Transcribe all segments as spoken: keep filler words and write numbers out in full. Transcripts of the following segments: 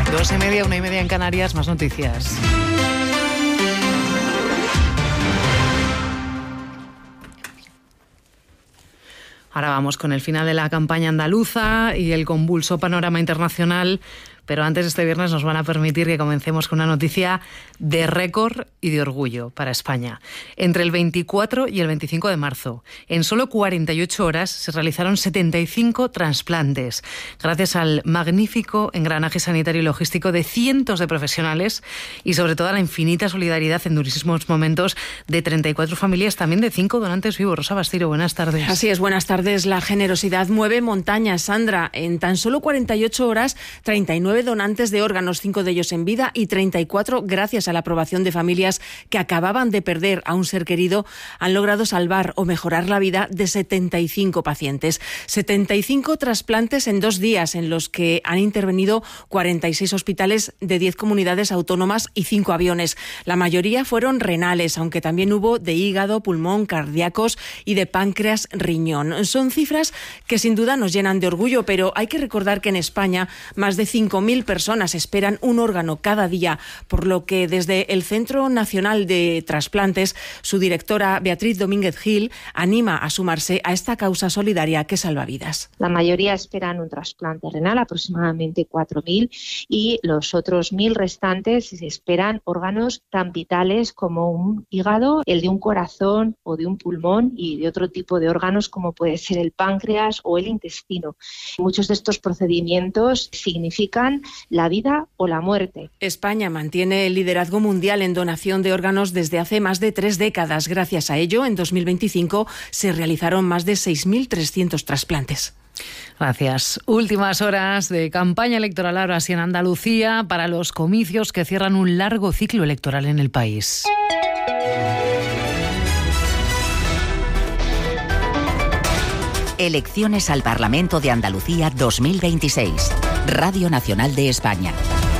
Dos y media, una y media en Canarias, más noticias. Ahora vamos con el final de la campaña andaluza y el convulso panorama internacional. Pero antes, este viernes nos van a permitir que comencemos con una noticia de récord y de orgullo para España. Entre el veinticuatro y el veinticinco de marzo, en solo cuarenta y ocho horas, se realizaron setenta y cinco trasplantes, gracias al magnífico engranaje sanitario y logístico de cientos de profesionales y, sobre todo, a la infinita solidaridad en durísimos momentos de treinta y cuatro familias, también de cinco donantes vivos. Rosa Bastiro, buenas tardes. Así es, buenas tardes. La generosidad mueve montañas, Sandra. En tan solo cuarenta y ocho horas, treinta y nueve donantes de órganos, cinco de ellos en vida y treinta y cuatro gracias a la aprobación de familias que acababan de perder a un ser querido, han logrado salvar o mejorar la vida de setenta y cinco pacientes. setenta y cinco trasplantes en dos días, en los que han intervenido cuarenta y seis hospitales de diez comunidades autónomas y cinco aviones. La mayoría fueron renales, aunque también hubo de hígado, pulmón, cardíacos y de páncreas, riñón. Son cifras que sin duda nos llenan de orgullo, pero hay que recordar que en España más de cinco mil personas esperan un órgano cada día, por lo que desde el Centro Nacional de Trasplantes, su directora Beatriz Domínguez Gil anima a sumarse a esta causa solidaria que salva vidas. La mayoría esperan un trasplante renal, aproximadamente cuatro mil, y los otros mil restantes esperan órganos tan vitales como un hígado, el de un corazón o de un pulmón, y de otro tipo de órganos como puede ser el páncreas o el intestino. Muchos de estos procedimientos significan la vida o la muerte. España mantiene el liderazgo mundial en donación de órganos desde hace más de tres décadas. Gracias a ello, en dos mil veinticinco se realizaron más de seis mil trescientos trasplantes. Gracias. Últimas horas de campaña electoral ahora sí en Andalucía para los comicios que cierran un largo ciclo electoral en el país. Elecciones al Parlamento de Andalucía dos mil veintiséis. Radio Nacional de España.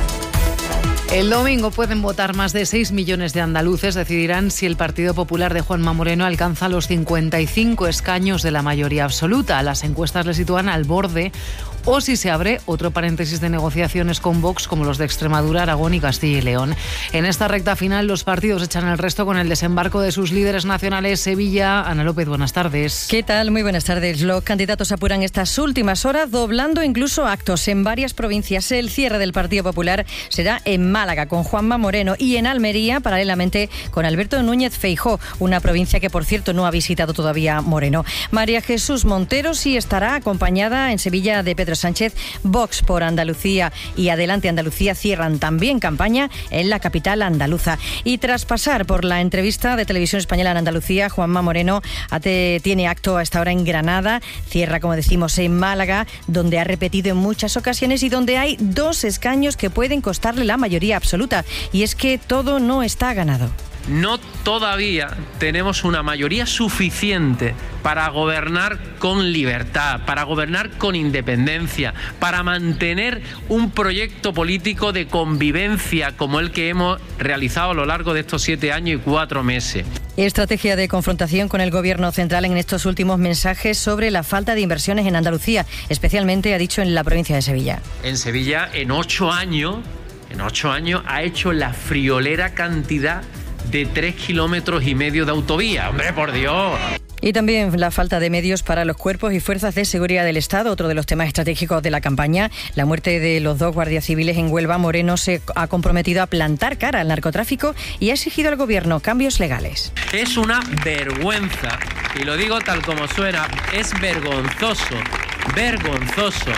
El domingo pueden votar más de seis millones de andaluces. Decidirán si el Partido Popular de Juanma Moreno alcanza los cincuenta y cinco escaños de la mayoría absoluta. Las encuestas le sitúan al borde, o si se abre otro paréntesis de negociaciones con Vox, como los de Extremadura, Aragón y Castilla y León. En esta recta final, los partidos echan el resto con el desembarco de sus líderes nacionales. Sevilla, Ana López, buenas tardes. ¿Qué tal? Muy buenas tardes. Los candidatos apuran estas últimas horas, doblando incluso actos en varias provincias. El cierre del Partido Popular será en Málaga, con Juanma Moreno, y en Almería, paralelamente, con Alberto Núñez Feijóo, una provincia que, por cierto, no ha visitado todavía Moreno. María Jesús Montero sí estará acompañada en Sevilla de Pedro Sánchez. Vox por Andalucía y Adelante Andalucía cierran también campaña en la capital andaluza. Y tras pasar por la entrevista de Televisión Española en Andalucía, Juanma Moreno tiene acto a esta hora en Granada, cierra, como decimos, en Málaga, donde ha repetido en muchas ocasiones y donde hay dos escaños que pueden costarle la mayoría absoluta. Y es que todo no está ganado. No todavía tenemos una mayoría suficiente para gobernar con libertad, para gobernar con independencia, para mantener un proyecto político de convivencia como el que hemos realizado a lo largo de estos siete años y cuatro meses. Estrategia de confrontación con el Gobierno central en estos últimos mensajes sobre la falta de inversiones en Andalucía, especialmente, ha dicho, en la provincia de Sevilla. En Sevilla, en ocho años, en ocho años ha hecho la friolera cantidad de tres kilómetros y medio de autovía. ¡Hombre, por Dios! Y también la falta de medios para los cuerpos y fuerzas de seguridad del Estado, otro de los temas estratégicos de la campaña. La muerte de los dos guardias civiles en Huelva. Moreno se ha comprometido a plantar cara al narcotráfico y ha exigido al Gobierno cambios legales. Es una vergüenza, y lo digo tal como suena, es vergonzoso, vergonzoso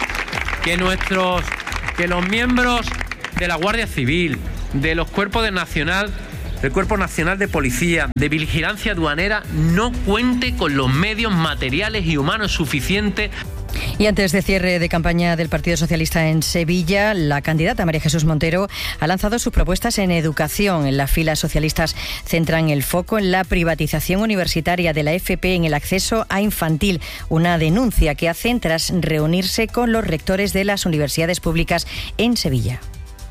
que nuestros, que los miembros de la Guardia Civil, de los cuerpos de nacional, del Cuerpo Nacional de Policía, de Vigilancia Aduanera, no cuente con los medios materiales y humanos suficientes. Y antes de cierre de campaña del Partido Socialista en Sevilla, la candidata María Jesús Montero ha lanzado sus propuestas en educación. En las filas socialistas centran el foco en la privatización universitaria de la F P en el acceso a infantil, una denuncia que hacen tras reunirse con los rectores de las universidades públicas en Sevilla.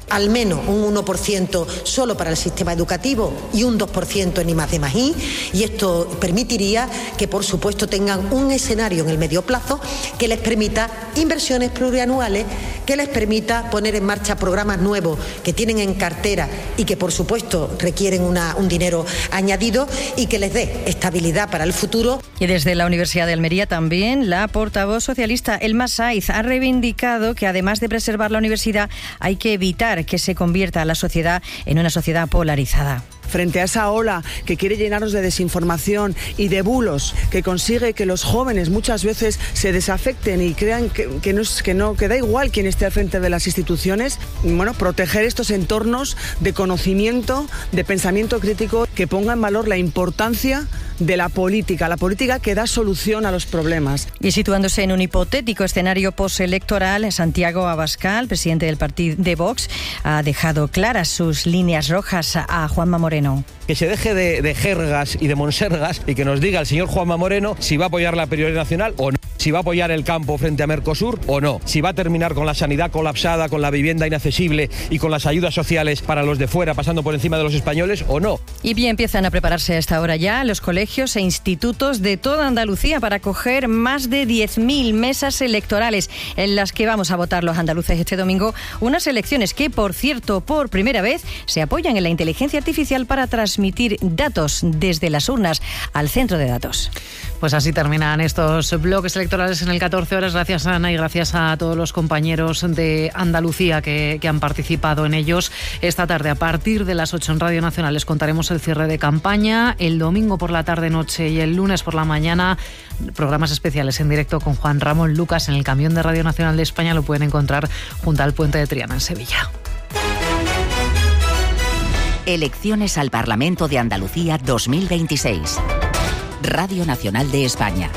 al menos un uno por ciento solo para el sistema educativo y un dos por ciento en I más D más I, y esto permitiría que, por supuesto, tengan un escenario en el medio plazo que les permita inversiones plurianuales, que les permita poner en marcha programas nuevos que tienen en cartera y que, por supuesto, requieren una, un dinero añadido y que les dé estabilidad para el futuro. Y desde la Universidad de Almería también la portavoz socialista Elma Saiz ha reivindicado que, además de preservar la universidad, hay que evitar que se convierta la sociedad en una sociedad polarizada. Frente a esa ola que quiere llenarnos de desinformación y de bulos, que consigue que los jóvenes muchas veces se desafecten y crean que, que, no, es, que, no, que da igual quién esté al frente de las instituciones, bueno, proteger estos entornos de conocimiento, de pensamiento crítico, que ponga en valor la importancia de la política, la política que da solución a los problemas. Y situándose en un hipotético escenario postelectoral, Santiago Abascal, presidente del partido de Vox, ha dejado claras sus líneas rojas a Juanma Moreno. Que se deje de, de jergas y de monsergas y que nos diga el señor Juanma Moreno si va a apoyar la prioridad nacional o no, si va a apoyar el campo frente a Mercosur o no, si va a terminar con la sanidad colapsada, con la vivienda inaccesible y con las ayudas sociales para los de fuera pasando por encima de los españoles o no. Y bien, empiezan a prepararse a esta hora ya los colegios e institutos de toda Andalucía para acoger más de diez mil mesas electorales en las que vamos a votar los andaluces este domingo, unas elecciones que, por cierto, por primera vez se apoyan en la inteligencia artificial para transmitir datos desde las urnas al centro de datos. Pues así terminan estos bloques electorales en el catorce horas. Gracias, Ana, y gracias a todos los compañeros de Andalucía que, que han participado en ellos. Esta tarde, a partir de las ocho en Radio Nacional, les contaremos el cierre de campaña. El domingo por la tarde-noche y el lunes por la mañana, programas especiales en directo con Juan Ramón Lucas en el camión de Radio Nacional de España. Lo pueden encontrar junto al Puente de Triana en Sevilla. Elecciones al Parlamento de Andalucía dos mil veintiséis. Radio Nacional de España.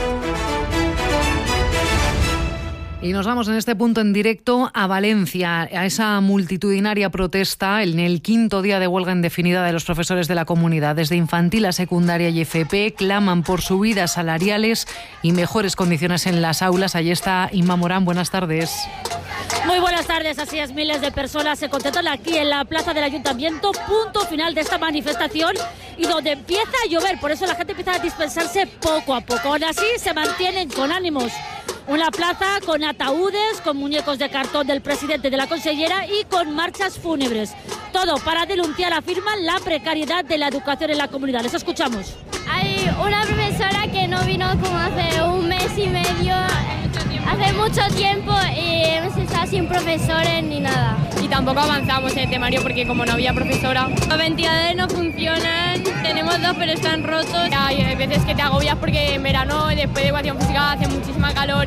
Y nos vamos en este punto en directo a Valencia, a esa multitudinaria protesta en el quinto día de huelga indefinida de los profesores de la comunidad. Desde infantil a secundaria y F P claman por subidas salariales y mejores condiciones en las aulas. Allí está Inma Morán, buenas tardes. Muy buenas tardes, así es, miles de personas se concentran aquí en la plaza del Ayuntamiento, punto final de esta manifestación y donde empieza a llover, por eso la gente empieza a dispersarse poco a poco. Aún así se mantienen con ánimos. Una plaza con ataúdes, con muñecos de cartón del presidente, de la consellera y con marchas fúnebres. Todo para denunciar, afirman, la precariedad de la educación en la comunidad. Les escuchamos. Hay una profesora que no vino como hace un mes y medio, hace mucho tiempo, y hemos estado sin profesores ni nada. Y tampoco avanzamos en el temario porque como no había profesora. Los ventiladores no funcionan, tenemos dos pero están rotos. Hay veces que te agobias porque en verano, después de educación física, hace muchísima calor.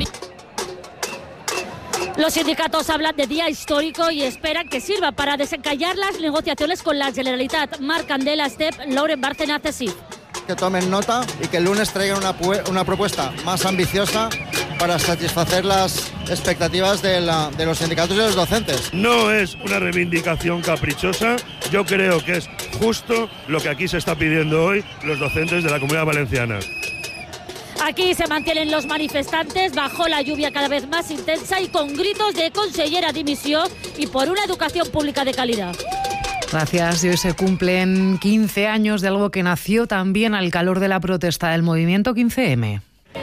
Los sindicatos hablan de día histórico y esperan que sirva para desencallar las negociaciones con la Generalitat. Marc Candela, Step, Lauren Bárcena, C S I F. Que tomen nota y que el lunes traigan una, una propuesta más ambiciosa para satisfacer las expectativas de, la, de los sindicatos y de los docentes. No es una reivindicación caprichosa, yo creo que es justo lo que aquí se está pidiendo hoy los docentes de la Comunidad Valenciana. Aquí se mantienen los manifestantes bajo la lluvia cada vez más intensa y con gritos de consellera dimisión y por una educación pública de calidad. Gracias. Y hoy se cumplen quince años de algo que nació también al calor de la protesta del movimiento quince eme.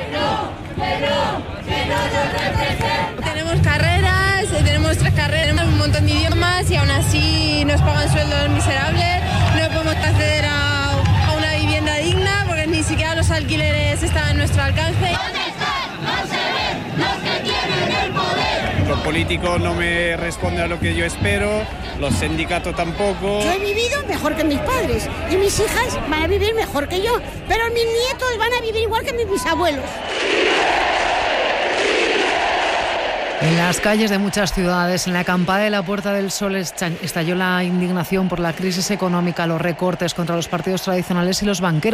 Tenemos carreras, tenemos tres carreras, tenemos un montón de idiomas y aún así nos pagan sueldos miserables, no podemos acceder a, a una vivienda digna porque ni siquiera los alquileres están a nuestro alcance. ¿Dónde están? No se ven los que tienen el poder. Los políticos no me responden a lo que yo espero, los sindicatos tampoco. Yo he vivido mejor que mis padres y mis hijas van a vivir mejor que yo, pero mis nietos van a vivir igual que mis bisabuelos. En las calles de muchas ciudades, en la acampada de la Puerta del Sol, estalló la indignación por la crisis económica, los recortes contra los partidos tradicionales y los banqueros.